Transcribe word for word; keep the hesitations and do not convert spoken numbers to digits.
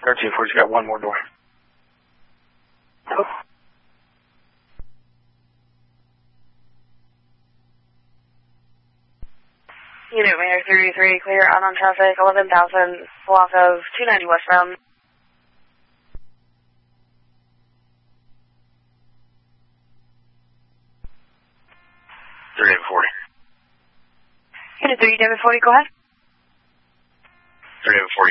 thirteen forty's got one more door. Oh. Unit Mayor thirty-three, clear out on traffic, eleven thousand, block of two ninety westbound. thirty-eight forty. Unit three, David forty, go ahead. thirty-eight forty.